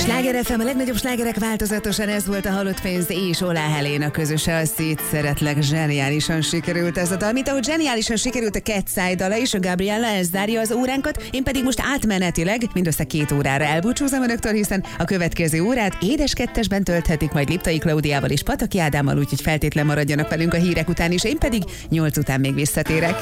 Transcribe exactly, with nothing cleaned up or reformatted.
Sláger ef em, a legnagyobb slágerek változatosan, ez volt a Halott pénz és Olá Helena közöse, a Szétszeretlek, zseniálisan sikerült ez a dal, mint ahogy zseniálisan sikerült a Cat's dala is, a Gabriella, ez zárja az óránkat, én pedig most átmenetileg mindössze két órára elbúcsúzom önöktől, hiszen a következő órát édes kettesben tölthetik majd Liptai Klaudiával és Pataki Ádámmal, úgyhogy feltétlen maradjanak velünk a hírek után is, én pedig nyolc után még visszatérek.